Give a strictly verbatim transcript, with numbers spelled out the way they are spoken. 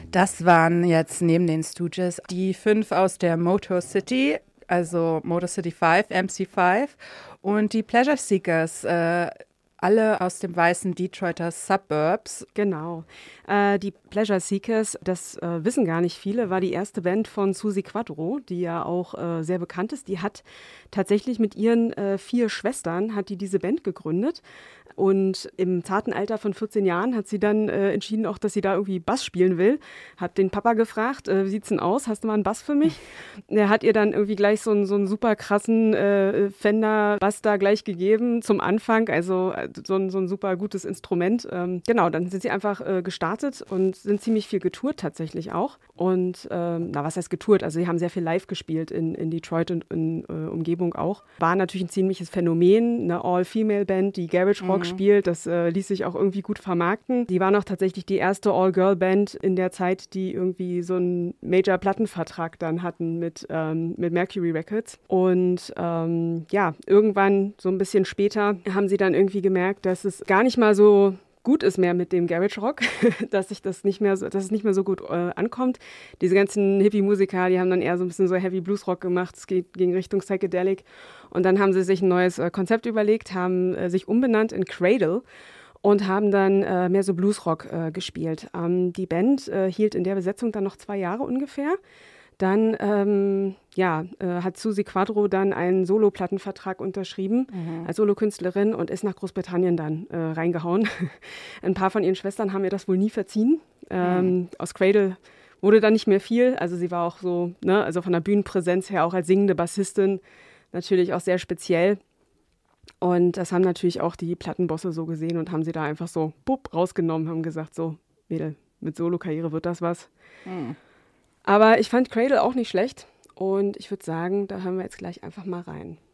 Das waren jetzt neben den Stooges die fünf aus der Motor City, also Motor City fünf, M C fünf und die Pleasure Seekers, äh, alle aus dem weißen Detroiter Suburbs. Genau. Äh, die Pleasure Seekers, das äh, wissen gar nicht viele, war die erste Band von Suzi Quatro, die ja auch äh, sehr bekannt ist. Die hat tatsächlich mit ihren äh, vier Schwestern, hat die diese Band gegründet. Und im zarten Alter von vierzehn Jahren hat sie dann äh, entschieden, auch, dass sie da irgendwie Bass spielen will. Hat den Papa gefragt, äh, wie sieht's denn aus? Hast du mal einen Bass für mich? Er hat ihr dann irgendwie gleich so einen, so einen super krassen äh, Fender-Bass da gleich gegeben zum Anfang. Also so ein, so ein super gutes Instrument. Ähm, genau, dann sind sie einfach äh, gestartet und sind ziemlich viel getourt tatsächlich auch. Und ähm, na, was heißt getourt? Also sie haben sehr viel live gespielt in, in Detroit und in äh, Umgebung auch. War natürlich ein ziemliches Phänomen, eine All-Female-Band, die Garage Rock mhm. spielt. Das äh, ließ sich auch irgendwie gut vermarkten. Die war noch tatsächlich die erste All-Girl-Band in der Zeit, die irgendwie so einen Major-Plattenvertrag dann hatten mit, ähm, mit Mercury Records. Und ähm, ja, irgendwann, so ein bisschen später, haben sie dann irgendwie gemerkt, dass es gar nicht mal so gut ist mehr mit dem Garage Rock, dass sich das nicht mehr so, dass es nicht mehr so gut äh, ankommt. Diese ganzen Hippie-Musiker, die haben dann eher so ein bisschen so Heavy Blues Rock gemacht, es geht, ging Richtung Psychedelic. Und dann haben sie sich ein neues äh, Konzept überlegt, haben äh, sich umbenannt in Cradle und haben dann äh, mehr so Bluesrock äh, gespielt. Ähm, die Band äh, hielt in der Besetzung dann noch zwei Jahre ungefähr. Dann ähm, ja, äh, hat Suzi Quatro dann einen Solo-Plattenvertrag unterschrieben mhm. als Solokünstlerin und ist nach Großbritannien dann äh, reingehauen. Ein paar von ihren Schwestern haben ihr das wohl nie verziehen. Ähm, mhm. Aus Cradle wurde dann nicht mehr viel. Also sie war auch so, ne, also von der Bühnenpräsenz her auch als singende Bassistin natürlich auch sehr speziell. Und das haben natürlich auch die Plattenbosse so gesehen und haben sie da einfach so bupp, rausgenommen, haben gesagt, so, Mädel, mit Solo-Karriere wird das was. Mhm. Aber ich fand Cradle auch nicht schlecht und ich würde sagen, da hören wir jetzt gleich einfach mal rein.